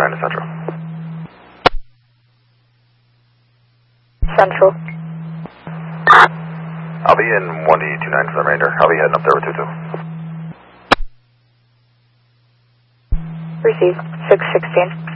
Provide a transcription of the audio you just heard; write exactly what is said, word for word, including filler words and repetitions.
nine to Central. Central. I'll be in one D two nine for the remainder. I'll be heading up there with two two. Receive. six sixteen.